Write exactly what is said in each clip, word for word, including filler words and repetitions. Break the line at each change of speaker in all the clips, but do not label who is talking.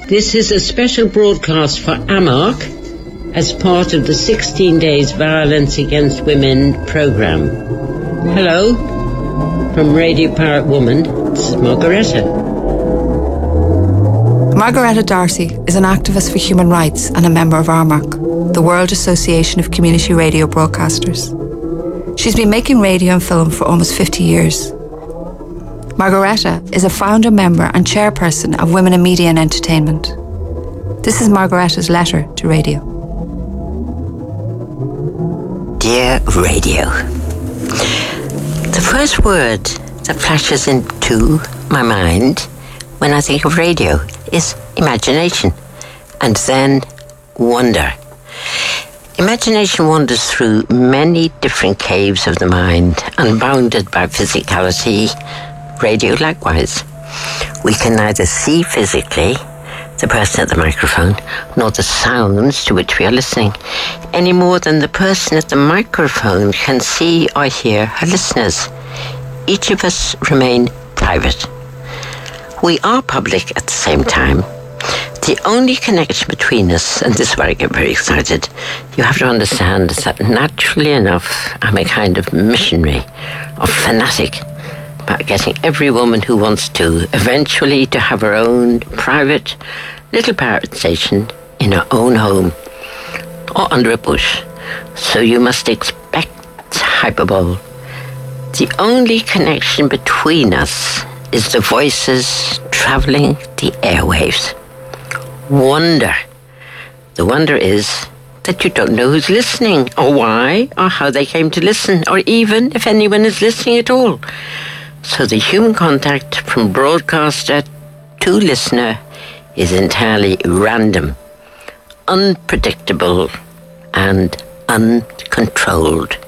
This is a special broadcast for AMARC as part of the sixteen days Violence Against Women programme. Hello, from Radio Pirate Woman, this is Margaretta.
Margaretta Darcy is an activist for human rights and a member of AMARC, the World Association of Community Radio Broadcasters. She's been making radio and film for almost fifty years. Margaretta is a founder, member and chairperson of Women in Media and Entertainment. This is Margaretta's letter to radio.
Dear Radio, the first word that flashes into my mind when I think of radio is imagination, and then wonder. Imagination wanders through many different caves of the mind, unbounded by physicality. Radio likewise. We can neither see physically the person at the microphone, nor the sounds to which we are listening, any more than the person at the microphone can see or hear her listeners. Each of us remain private. We are public at the same time. The only connection between us, and this is where I get very excited, you have to understand that naturally enough, I'm a kind of missionary, or fanatic, about getting every woman who wants to eventually to have her own private little pirate station in her own home or under a bush. So you must expect hyperbole. The only connection between us is the voices travelling the airwaves. Wonder. The wonder is that you don't know who's listening, or why, or how they came to listen, or even if anyone is listening at all. So the human contact from broadcaster to listener is entirely random, unpredictable, and uncontrolled.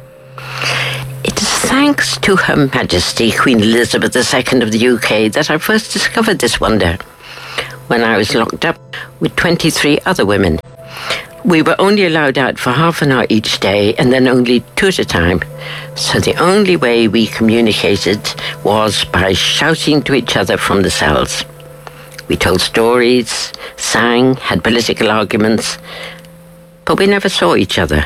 It is thanks to Her Majesty Queen Elizabeth the Second of the U K that I first discovered this wonder, when I was locked up with twenty-three other women. We were only allowed out for half an hour each day, and then only two at a time. So the only way we communicated was by shouting to each other from the cells. We told stories, sang, had political arguments, but we never saw each other.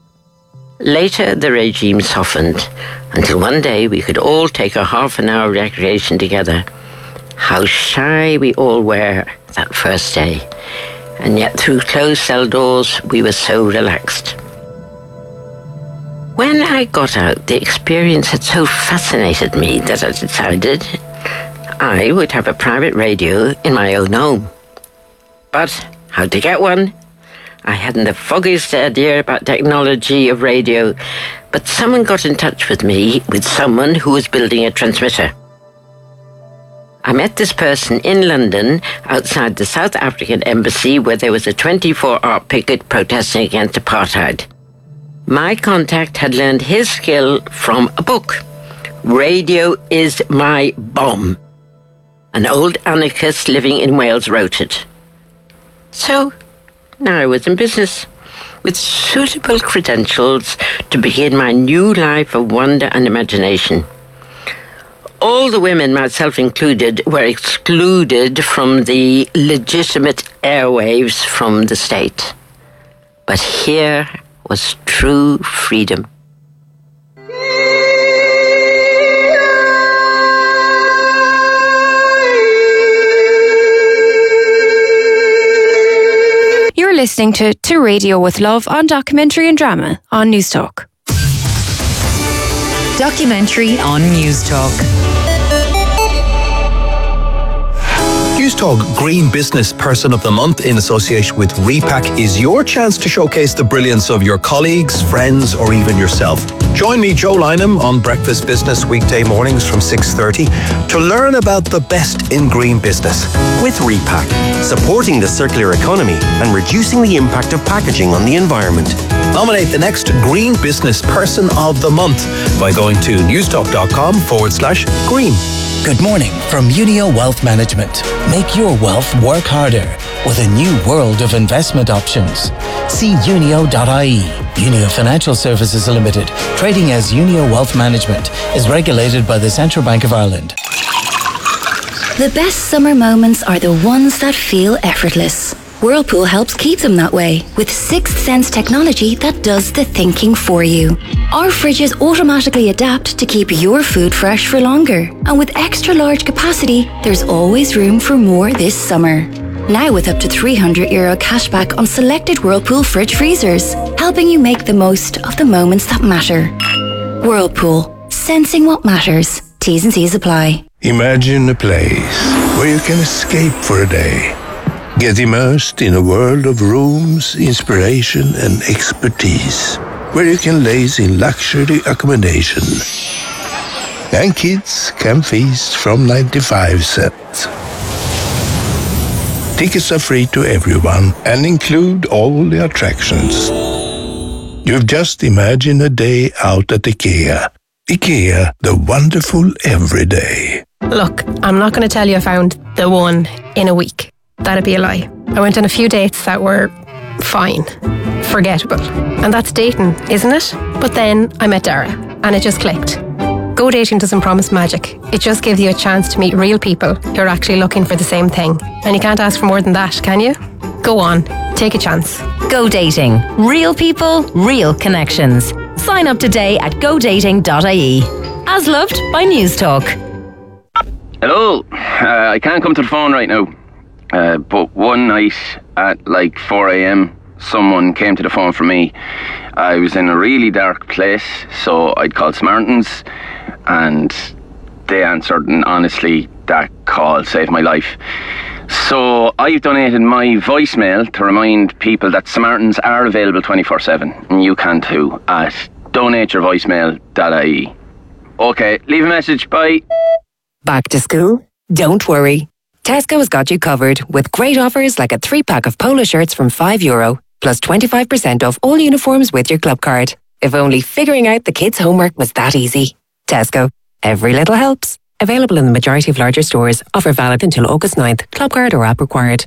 Later, the regime softened, until one day we could all take a half an hour recreation together. How shy we all were that first day. And yet through closed cell doors, we were so relaxed. When I got out, the experience had so fascinated me that I decided I would have a private radio in my own home. But how to get one? I hadn't the foggiest idea about technology of radio, but someone got in touch with me with someone who was building a transmitter. I met this person in London outside the South African embassy, where there was a twenty-four hour picket protesting against apartheid. My contact had learned his skill from a book. Radio is My Bomb. An old anarchist living in Wales wrote it. So now I was in business, with suitable credentials to begin my new life of wonder and imagination. All the women, myself included, were excluded from the legitimate airwaves from the state. But here was true freedom.
You're listening to To Radio with Love on Documentary and Drama on Newstalk.
Documentary on Newstalk.
Newstalk Green Business Person of the Month in association with Repack is your chance to showcase the brilliance of your colleagues, friends or even yourself. Join me, Joe Lynham, on Breakfast Business weekday mornings from six thirty to learn about the best in green business.
With Repack, supporting the circular economy and reducing the impact of packaging on the environment.
Nominate the next Green Business Person of the Month by going to newstalk.com forward slash green.
Good morning from Unio Wealth Management. Make your wealth work harder with a new world of investment options. See unio dot I E. Unio Financial Services Limited, trading as Unio Wealth Management, is regulated by the Central Bank of Ireland.
The best summer moments are the ones that feel effortless. Whirlpool helps keep them that way with sixth sense technology that does the thinking for you. Our fridges automatically adapt to keep your food fresh for longer. And with extra large capacity, there's always room for more this summer. Now with up to three hundred euro cashback on selected Whirlpool fridge freezers, helping you make the most of the moments that matter. Whirlpool, sensing what matters. T's and C's apply.
Imagine a place where you can escape for a day. Get immersed in a world of rooms, inspiration and expertise, where you can laze in luxury accommodation. And kids can feast from ninety-five cents. Tickets are free to everyone and include all the attractions. You've just imagined a day out at IKEA. IKEA, the wonderful everyday.
Look, I'm not going to tell you I found the one in a week. That'd be a lie. I went on a few dates that were fine, forgettable. And that's dating, isn't it? But then I met Dara and it just clicked. Go dating doesn't promise magic. It just gives you a chance to meet real people who are actually looking for the same thing. And you can't ask for more than that, can you? Go on, take a chance.
Go dating. Real people, real connections. Sign up today at go dating dot I E. As loved by News Talk.
Hello. Uh, I can't come to the phone right now. Uh, but one night at like four a.m, someone came to the phone for me. I was in a really dark place, so I'd called Samaritans, and they answered, and honestly, that call saved my life. So I've donated my voicemail to remind people that Samaritans are available twenty-four seven, and you can too, at donate your voicemail dot I E. Okay, leave a message, bye.
Back to school? Don't worry. Tesco has got you covered with great offers like a three-pack of polo shirts from five euro, plus twenty-five percent off all uniforms with your club card. If only figuring out the kids' homework was that easy. Tesco. Every little helps. Available in the majority of larger stores. Offer valid until August ninth. Club card or app required.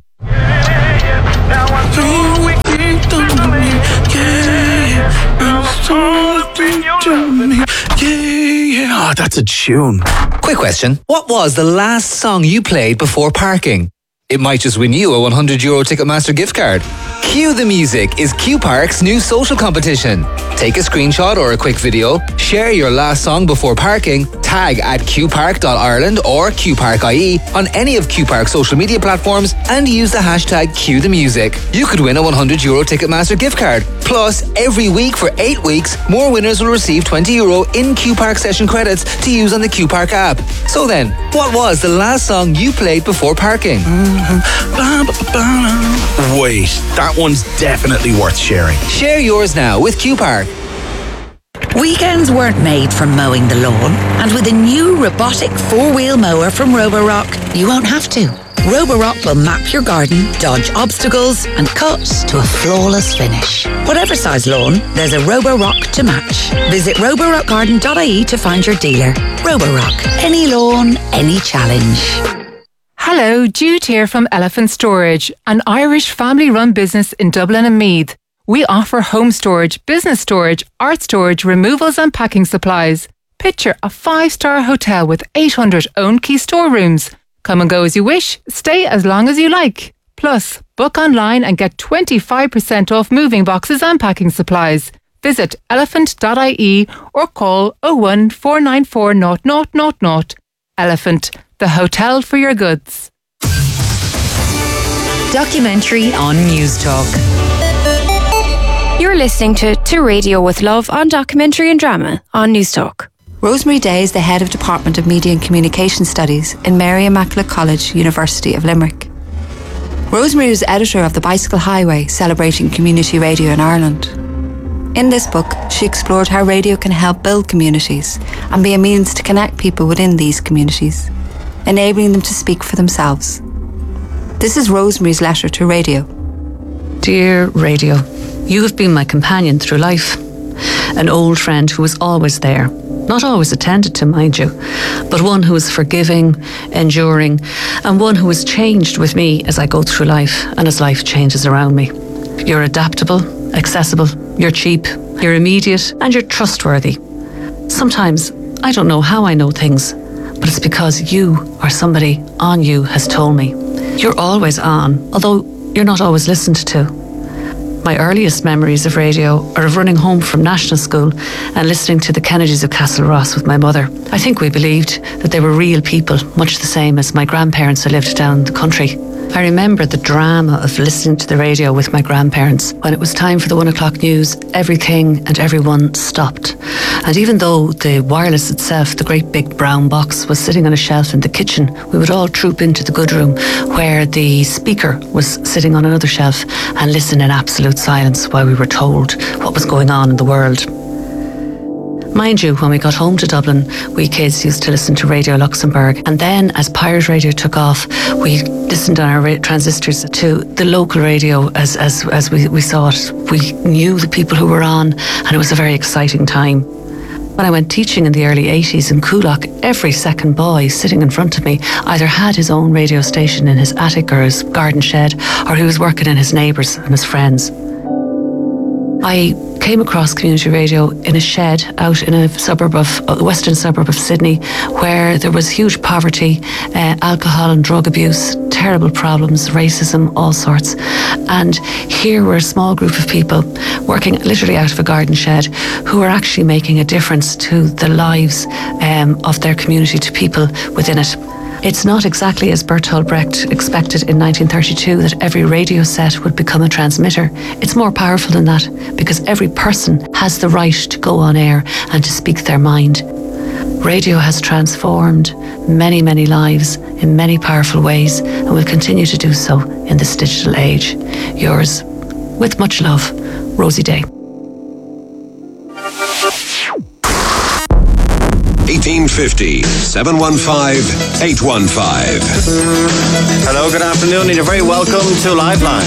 Oh, that's a tune. Quick question. What was the last song you played before parking? It might just win you a one hundred euro Ticketmaster gift card. Cue the Music is Q Park's new social competition. Take a screenshot or a quick video, share your last song before parking, tag at q park dot ireland or q park dot I E on any of Q Park's social media platforms and use the hashtag Cue the Music. You could win a one hundred euro Ticketmaster gift card. Plus, every week for eight weeks, more winners will receive twenty euro in Q Park session credits to use on the Q Park app. So then, what was the last song you played before parking? Wait, that one's definitely worth sharing. Share yours now with Q Park.
Weekends weren't made for mowing the lawn, and with a new robotic four-wheel mower from Roborock, you won't have to. Roborock will map your garden, dodge obstacles, and cut to a flawless finish. Whatever size lawn, there's a Roborock to match. Visit roborock garden dot I E to find your dealer. Roborock. Any lawn, any challenge.
Hello, Jude here from Elephant Storage, an Irish family-run business in Dublin and Meath. We offer home storage, business storage, art storage, removals and packing supplies. Picture a five-star hotel with eight hundred own key storerooms. Come and go as you wish, stay as long as you like. Plus, book online and get twenty-five percent off moving boxes and packing supplies. Visit elephant dot I E or call oh one four nine four zero zero zero zero. Elephant, the hotel for your goods.
Documentary on News Talk.
You're listening to To Radio with Love on Documentary and Drama on News Talk.
Rosemary Day is the head of Department of Media and Communication Studies in Mary Immaculate College, University of Limerick. Rosemary was editor of The Bicycle Highway, celebrating community radio in Ireland. In this book, she explored how radio can help build communities and be a means to connect people within these communities, enabling them to speak for themselves. This is Rosemary's letter to radio.
Dear Radio, you have been my companion through life. An old friend who was always there, not always attended to, mind you, but one who is forgiving, enduring, and one who has changed with me as I go through life and as life changes around me. You're adaptable, accessible, you're cheap, you're immediate, and you're trustworthy. Sometimes I don't know how I know things, but it's because you or somebody on you has told me. You're always on, although you're not always listened to. My earliest memories of radio are of running home from national school and listening to the Kennedys of Castle Ross with my mother. I think we believed that they were real people, much the same as my grandparents who lived down the country. I remember the drama of listening to the radio with my grandparents. When it was time for the one o'clock news, everything and everyone stopped. And even though the wireless itself, the great big brown box, was sitting on a shelf in the kitchen, we would all troop into the good room where the speaker was sitting on another shelf and listen in absolute silence while we were told what was going on in the world. Mind you, when we got home to Dublin, we kids used to listen to Radio Luxembourg. And then as pirate radio took off, we listened on our transistors to the local radio as, as, as we, we saw it. We knew the people who were on, and it was a very exciting time. When I went teaching in the early eighties in Coolock, every second boy sitting in front of me either had his own radio station in his attic or his garden shed, or he was working in his neighbours and his friends. I came across community radio in a shed out in a suburb of a western suburb of Sydney, where there was huge poverty, uh, alcohol and drug abuse, terrible problems, racism, all sorts. And here were a small group of people working literally out of a garden shed who were actually making a difference to the lives um, of their community, to people within it. It's not exactly as Bertolt Brecht expected in nineteen thirty-two that every radio set would become a transmitter. It's more powerful than that, because every person has the right to go on air and to speak their mind. Radio has transformed many, many lives in many powerful ways, and will continue to do so in this digital age. Yours, with much love, Rosie Day.
eighteen fifty, seven one five, eight one five.
Hello, good afternoon, and you're very welcome to Liveline.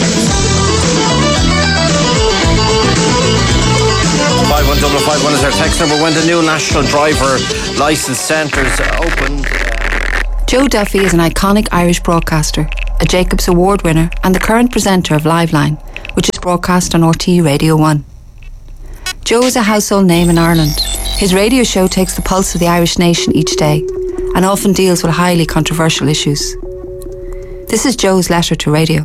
five one five five one is our text number when the new National Driver Licence Centres opened.
Joe Duffy is an iconic Irish broadcaster, a Jacobs Award winner and the current presenter of Liveline, which is broadcast on R T E Radio one. Joe is a household name in Ireland. His radio show takes the pulse of the Irish nation each day and often deals with highly controversial issues. This is Joe's letter to radio.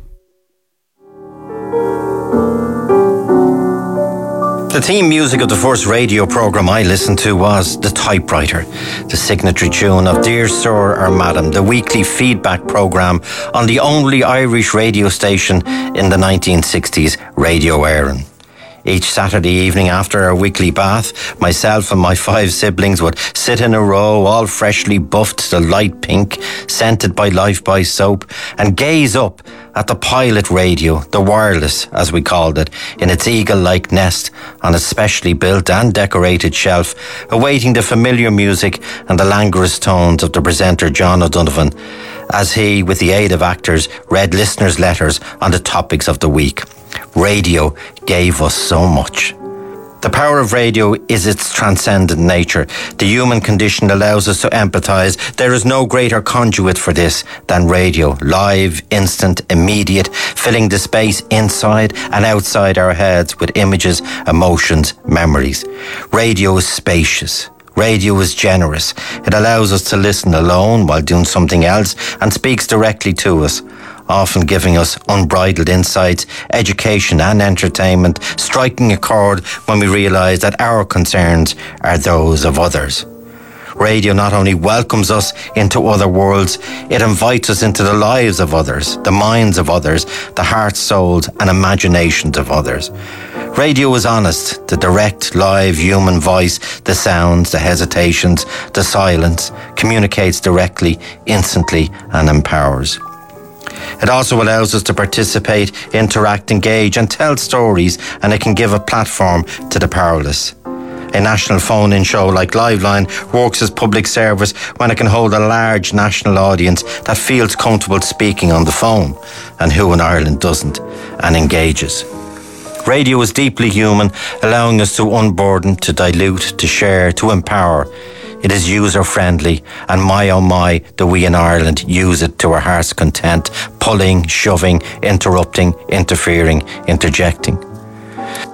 The theme music of the first radio programme I listened to was The Typewriter, the signatory tune of Dear Sir or Madam, the weekly feedback programme on the only Irish radio station in the nineteen sixties, Radio Éireann. Each Saturday evening after our weekly bath, myself and my five siblings would sit in a row, all freshly buffed to light pink, scented by Lifebuoy soap, and gaze up at the pilot radio, the wireless as we called it, in its eagle-like nest on a specially built and decorated shelf, awaiting the familiar music and the languorous tones of the presenter John O'Donovan, as he, with the aid of actors, read listeners' letters on the topics of the week. Radio gave us so much. The power of radio is its transcendent nature. The human condition allows us to empathise. There is no greater conduit for this than radio. Live, instant, immediate, filling the space inside and outside our heads with images, emotions, memories. Radio is spacious. Radio is generous. It allows us to listen alone while doing something else and speaks directly to us, often giving us unbridled insights, education and entertainment, striking a chord when we realise that our concerns are those of others. Radio not only welcomes us into other worlds, it invites us into the lives of others, the minds of others, the hearts, souls and imaginations of others. Radio is honest, the direct, live human voice, the sounds, the hesitations, the silence, communicates directly, instantly and empowers. It also allows us to participate, interact, engage and tell stories, and it can give a platform to the powerless. A national phone-in show like Liveline works as public service when it can hold a large national audience that feels comfortable speaking on the phone, and who in Ireland doesn't, and engages. Radio is deeply human, allowing us to unburden, to dilute, to share, to empower. It is user-friendly, and my oh my, do we in Ireland use it to our heart's content, pulling, shoving, interrupting, interfering, interjecting.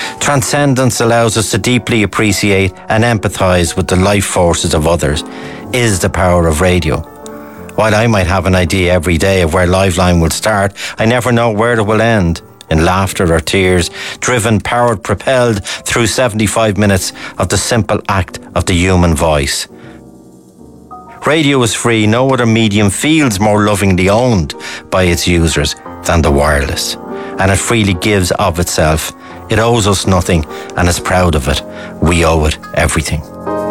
Transcendence allows us to deeply appreciate and empathise with the life forces of others. is the power of radio. While I might have an idea every day of where Liveline will start, I never know where it will end. In laughter or tears, driven, powered, propelled through seventy-five minutes of the simple act of the human voice. Radio is free. No other medium feels more lovingly owned by its users than the wireless. And it freely gives of itself. It owes us nothing and is proud of it. We owe it everything.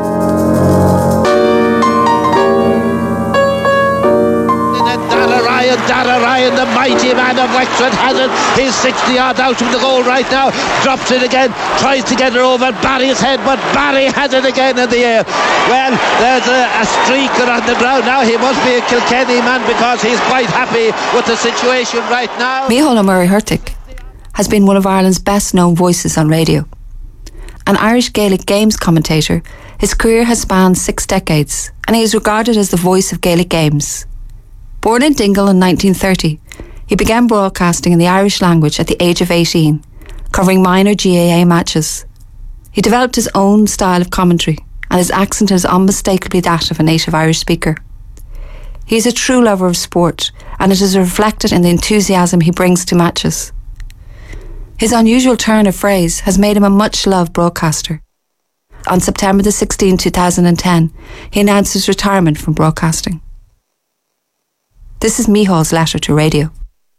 Dara Ryan, the mighty man of Wexford, has it. He's sixty yards out from the goal right now. Drops it again, tries to get it over Barry's head, but Barry has it again in the air. Well, there's a, a streaker on the ground now. He must be a Kilkenny man because he's quite happy with the situation right now.
Micheál Murray Hurtig has been one of Ireland's best known voices on radio. An Irish Gaelic Games commentator, his career has spanned six decades and he is regarded as the voice of Gaelic Games. Born in Dingle in nineteen thirty, he began broadcasting in the Irish language at the age of eighteen, covering minor G A A matches. He developed his own style of commentary, and his accent is unmistakably that of a native Irish speaker. He is a true lover of sport, and it is reflected in the enthusiasm he brings to matches. His unusual turn of phrase has made him a much-loved broadcaster. On September the sixteenth, two thousand ten, he announced his retirement from broadcasting. This is Micheál's letter to radio.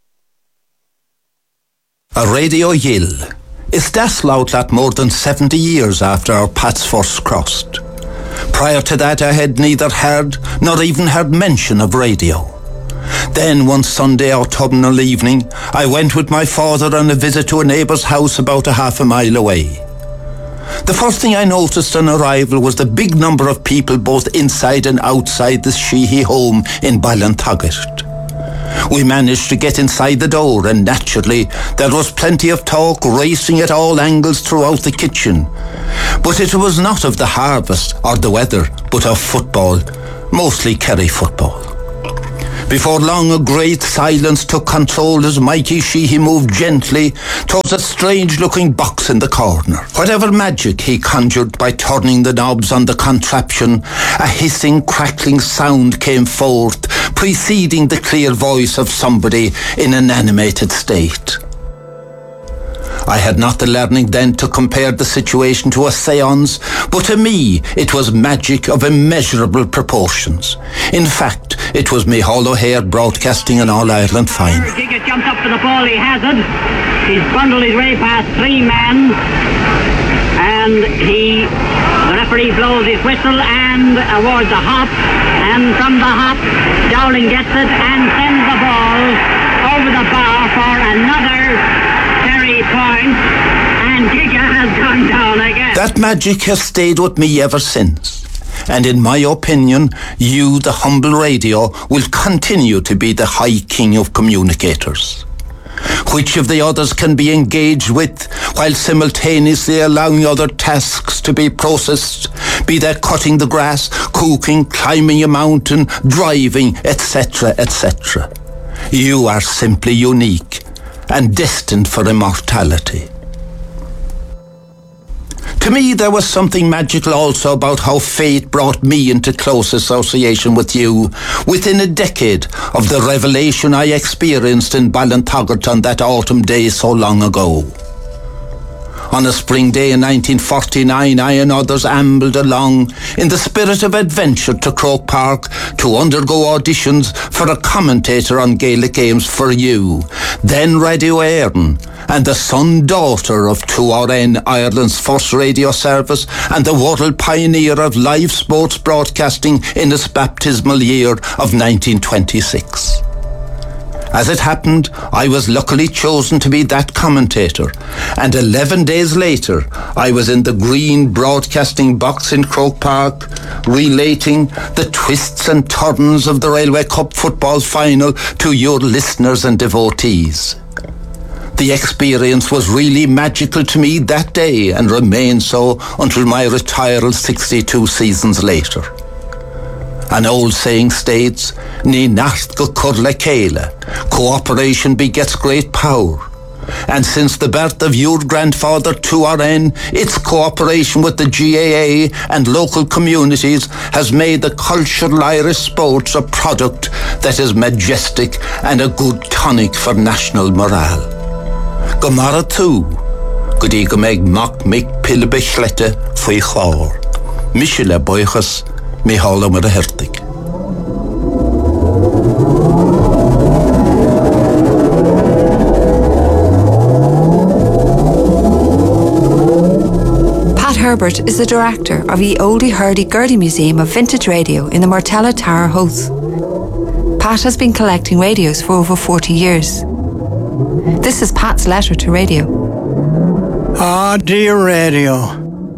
A radio yill. Is das outlet more than seventy years after our paths first crossed. Prior to that I had neither heard nor even heard mention of radio. Then one Sunday autumnal evening I went with my father on a visit to a neighbour's house about a half a mile away. The first thing I noticed on arrival was the big number of people both inside and outside the Sheehy home in Ballintaggart. We managed to get inside the door and naturally there was plenty of talk racing at all angles throughout the kitchen. But it was not of the harvest or the weather, but of football, mostly Kerry football. Before long, a great silence took control as Mikey Sheehy moved gently towards a strange-looking box in the corner. Whatever magic he conjured by turning the knobs on the contraption, a hissing, crackling sound came forth, preceding the clear voice of somebody in an animated state. I had not the learning then to compare the situation to a séance, but to me it was magic of immeasurable proportions. In fact, it was Micheál O'Hare broadcasting an All-Ireland final.
Giga jumps up to the ball, he has it. He's bundled his way past three men, and he, the referee blows his whistle and awards a hop, and from the hop, Dowling gets it and sends the ball over the bar for another point, and Giga has gone down again.
That magic has stayed with me ever since. And in my opinion, you, the humble radio, will continue to be the high king of communicators. Which of the others can be engaged with while simultaneously allowing other tasks to be processed, be that cutting the grass, cooking, climbing a mountain, driving, et cetera, et cetera. You are simply unique and destined for immortality. To me, there was something magical also about how fate brought me into close association with you within a decade of the revelation I experienced in Ballintaggart on that autumn day so long ago. On a spring day in nineteen forty-nine, I and others ambled along in the spirit of adventure to Croke Park to undergo auditions for a commentator on Gaelic Games for you, then Radio Éireann, and the son-daughter of two R N, Ireland's first radio service, and the world pioneer of live sports broadcasting in its baptismal year of nineteen twenty-six. As it happened, I was luckily chosen to be that commentator, and eleven days later, I was in the green broadcasting box in Croke Park, relating the twists and turns of the Railway Cup football final to your listeners and devotees. The experience was really magical to me that day and remained so until my retiral sixty-two seasons later. An old saying states, Ní nacht go cur le céile. Cooperation begets great power.
And since the birth of your grandfather to our end, its cooperation with the G A A and local communities has made the cultural Irish sports a product that is majestic and a good tonic for national morale. Gomara too, gudi go meg mock make pille bechlette fwy chor. Michele boichas, me holla with a hertig.
Herbert is the director of the Oldie Hurdy Gurdy Museum of Vintage Radio in the Martella Tower, Howth. Pat has been collecting radios for over forty years. This is Pat's letter to radio.
Ah, dear radio.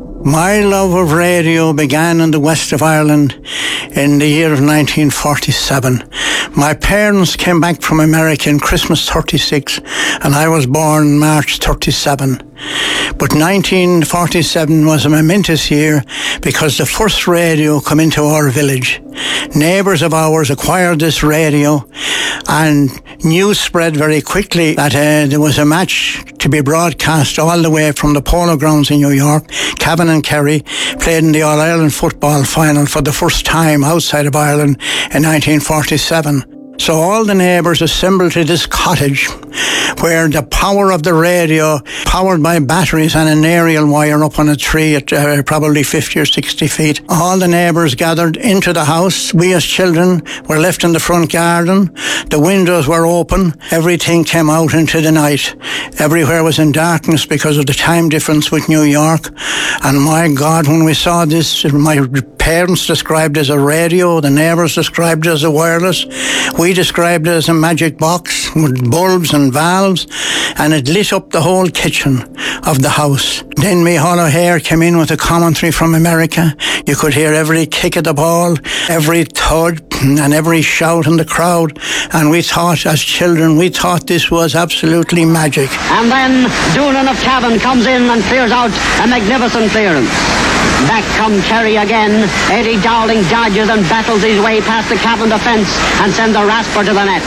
My love of radio began in the west of Ireland in the year of nineteen forty-seven. My parents came back from America in Christmas thirty-six, and I was born March thirty-seven. But nineteen forty-seven was a momentous year because the first radio came into our village. Neighbours of ours acquired this radio, and news spread very quickly that uh, there was a match to be broadcast all the way from the Polo Grounds in New York. Cavan and Kerry played in the All-Ireland football final for the first time outside of Ireland in nineteen forty-seven. So all the neighbours assembled to this cottage where the power of the radio, powered by batteries and an aerial wire up on a tree at uh, probably fifty or sixty feet. All the neighbours gathered into the house. We as children were left in the front garden. The windows were open. Everything came out into the night. Everywhere was in darkness because of the time difference with New York. And my God, when we saw this, my parents described it as a radio, the neighbours described it as a wireless. We described it as a magic box with bulbs and valves, and it lit up the whole kitchen of the house. Then Micheál O'Hare came in with a commentary from America. You could hear every kick of the ball, every thud and every shout in the crowd, and we thought as children, we thought this was absolutely magic.
And then Doonan of Cavan comes in and clears out a magnificent clearance. Back come Kerry again. Eddie Dowling dodges and battles his way past the Cavan defence and sends a rasper to the net.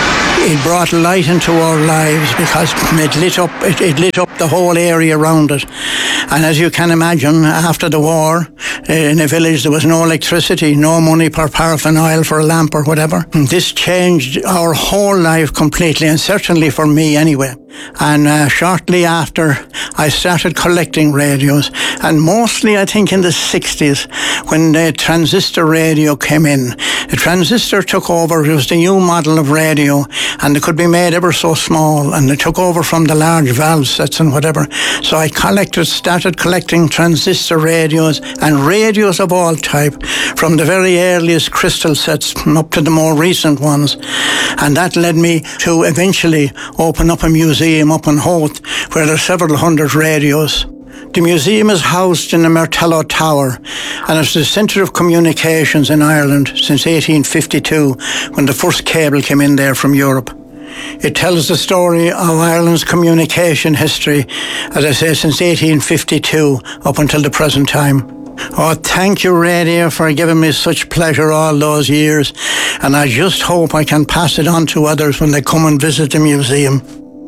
It brought light into our lives because it lit up it, it lit up the whole area around it. And as you can imagine, after the war, in a village there was no electricity, no money per paraffin oil for a lamp or whatever. This changed our whole life completely, and certainly for me anyway. And uh, shortly after, I started collecting radios, and mostly I think in the sixties when the transistor radio came in. The transistor took over. It was the new model of radio, and it could be made ever so small, and it took over from the large valve sets and whatever. So I collected, started collecting transistor radios and radios of all type, from the very earliest crystal sets up to the more recent ones. And that led me to eventually open up a museum up in Howth where there are several hundred radios. The museum is housed in the Martello Tower, and it's the centre of communications in Ireland since eighteen fifty-two, when the first cable came in there from Europe. It tells the story of Ireland's communication history, as I say, since eighteen fifty-two up until the present time. Oh, thank you, radio, for giving me such pleasure all those years, and I just hope I can pass it on to others when they come and visit the museum.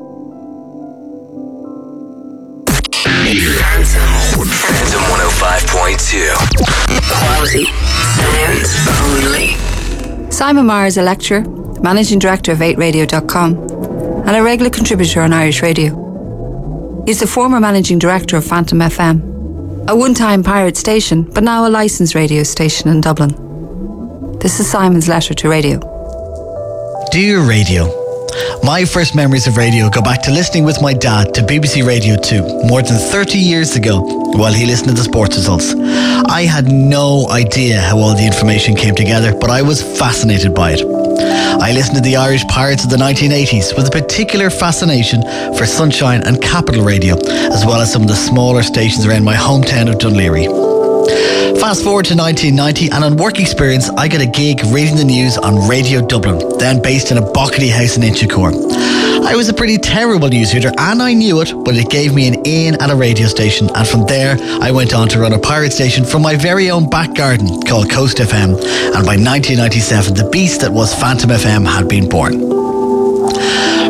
Phantom one oh five point two. Quality sounds only.
Simon Maher is a lecturer, managing director of eight radio dot com, and a regular contributor on Irish Radio. He's the former managing director of Phantom F M, a one-time pirate station, but now a licensed radio station in Dublin. This is Simon's letter to radio.
Dear Radio, my first memories of radio go back to listening with my dad to B B C Radio two more than thirty years ago while he listened to the sports results. I had no idea how all the information came together, but I was fascinated by it. I listened to the Irish Pirates of the nineteen eighties with a particular fascination for Sunshine and Capital Radio, as well as some of the smaller stations around my hometown of Dunleary. Fast forward to nineteen ninety, and on work experience I got a gig reading the news on Radio Dublin, then based in a Bockety house in Inchicore. I was a pretty terrible newsreader, and I knew it, but it gave me an in at a radio station, and from there I went on to run a pirate station from my very own back garden called Coast F M, and by nineteen ninety-seven the beast that was Phantom F M had been born.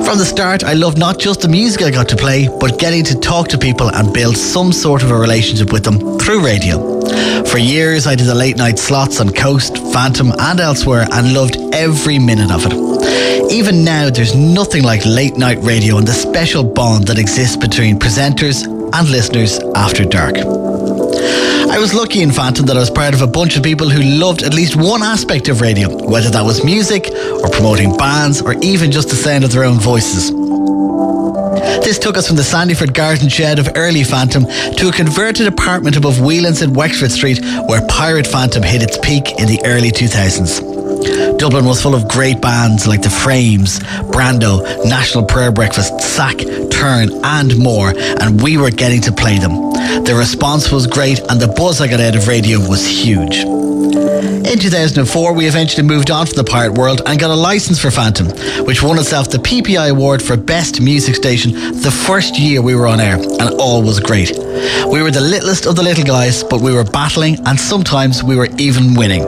From the start, I loved not just the music I got to play, but getting to talk to people and build some sort of a relationship with them through radio. For years, I did the late night slots on Coast, Phantom and elsewhere and loved every minute of it. Even now, there's nothing like late night radio and the special bond that exists between presenters and listeners after dark. I was lucky in Phantom that I was part of a bunch of people who loved at least one aspect of radio, whether that was music or promoting bands or even just the sound of their own voices. This took us from the Sandyford garden shed of early Phantom to a converted apartment above Whelan's in Wexford Street where Pirate Phantom hit its peak in the early two thousands. Dublin was full of great bands like The Frames, Brando, National Prayer Breakfast, Sack, Turn and more, and we were getting to play them. The response was great and the buzz I got out of radio was huge. In two thousand four, we eventually moved on from the pirate world and got a licence for Phantom, which won itself the P P I Award for Best Music Station the first year we were on air, and all was great. We were the littlest of the little guys, but we were battling and sometimes we were even winning.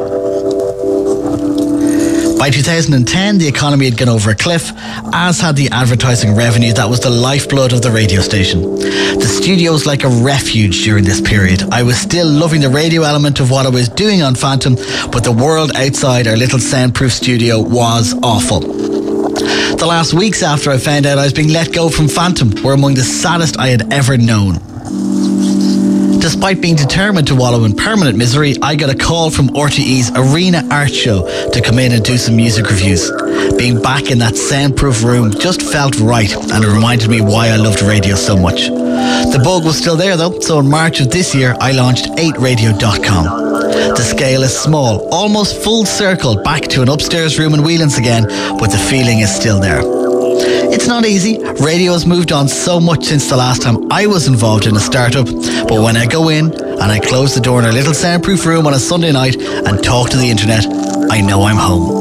By two thousand ten, the economy had gone over a cliff, as had the advertising revenue that was the lifeblood of the radio station. The studio was like a refuge during this period. I was still loving the radio element of what I was doing on Phantom, but the world outside our little soundproof studio was awful. The last weeks after I found out I was being let go from Phantom were among the saddest I had ever known. Despite being determined to wallow in permanent misery, I got a call from R T E's Arena Art Show to come in and do some music reviews. Being back in that soundproof room just felt right, and it reminded me why I loved radio so much. The bug was still there though, so in March of this year I launched eight radio dot com. The scale is small, almost full circle back to an upstairs room in Whelan's again, but the feeling is still there. It's not easy. Radio has moved on so much since the last time I was involved in a startup, but when I go in and I close the door in our little soundproof room on a Sunday night and talk to the internet, I know I'm home.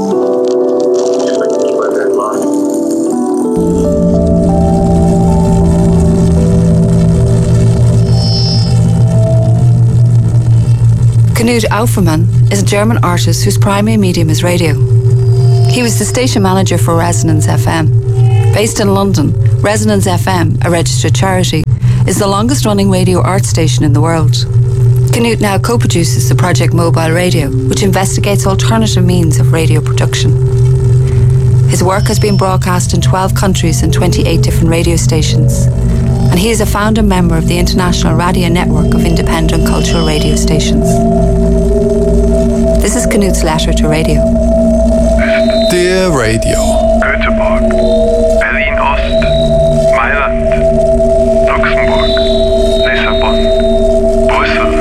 Knut Auffermann is a German artist whose primary medium is radio. He was the station manager for Resonance F M. Based in London, Resonance F M, a registered charity, is the longest running radio art station in the world. Knut now co-produces the project Mobile Radio, which investigates alternative means of radio production. His work has been broadcast in twelve countries and twenty-eight different radio stations, and he is a founder member of the International Radio Network of Independent Cultural Radio Stations. This is Knut's letter to radio.
Dear Radio, Göteborg, Berlin Ost, Mailand, Luxembourg, Lissabon, Brussels,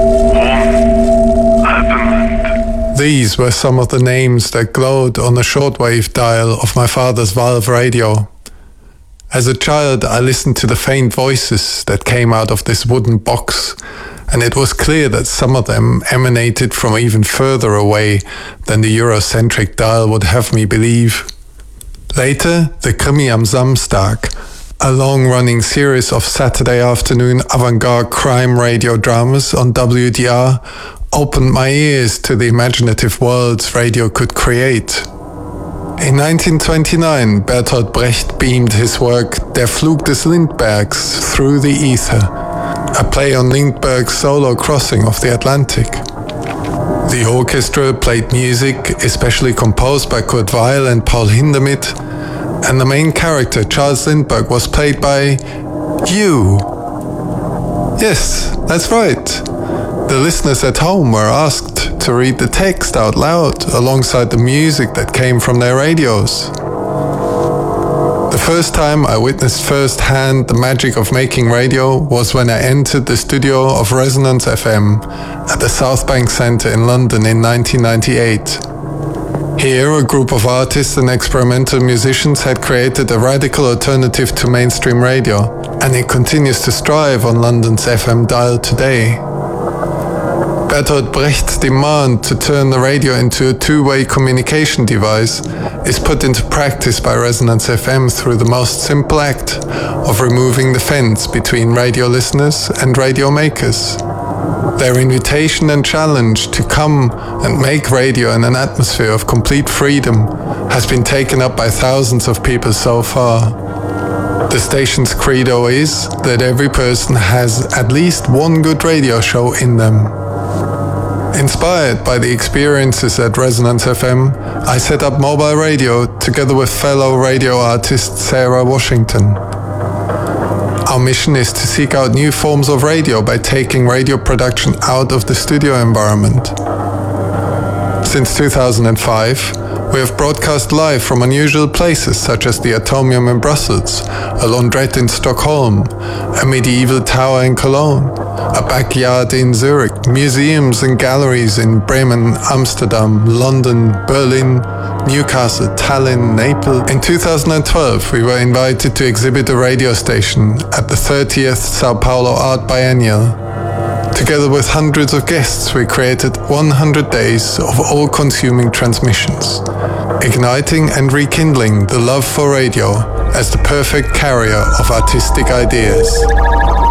Rome, Alpenland. These were some of the names that glowed on the shortwave dial of my father's valve radio. As a child, I listened to the faint voices that came out of this wooden box, and it was clear that some of them emanated from even further away than the Eurocentric dial would have me believe. Later, the Krimi am Samstag, a long-running series of Saturday afternoon avant-garde crime radio dramas on W D R, opened my ears to the imaginative worlds radio could create. In nineteen twenty-nine, Bertolt Brecht beamed his work Der Flug des Lindberghs through the ether, a play on Lindbergh's solo crossing of the Atlantic. The orchestra played music, especially composed by Kurt Weill and Paul Hindemith, and the main character, Charles Lindbergh, was played by you. Yes, that's right. The listeners at home were asked to read the text out loud alongside the music that came from their radios. The first time I witnessed firsthand the magic of making radio was when I entered the studio of Resonance F M at the South Bank Centre in London in nineteen ninety-eight. Here, a group of artists and experimental musicians had created a radical alternative to mainstream radio, and it continues to strive on London's F M dial today. Bertolt Brecht's demand to turn the radio into a two-way communication device is put into practice by Resonance F M through the most simple act of removing the fence between radio listeners and radio makers. Their invitation and challenge to come and make radio in an atmosphere of complete freedom has been taken up by thousands of people so far. The station's credo is that every person has at least one good radio show in them. Inspired by the experiences at Resonance F M, I set up mobile radio together with fellow radio artist Sarah Washington. Our mission is to seek out new forms of radio by taking radio production out of the studio environment. Since two thousand five, we have broadcast live from unusual places such as the Atomium in Brussels, a laundrette in Stockholm, a medieval tower in Cologne, a backyard in Zurich, museums and galleries in Bremen, Amsterdam, London, Berlin, Newcastle, Tallinn, Naples. In two thousand twelve, we were invited to exhibit a radio station at the thirtieth Sao Paulo Art Biennial. Together with hundreds of guests, we created one hundred days of all-consuming transmissions, igniting and rekindling the love for radio as the perfect carrier of artistic ideas.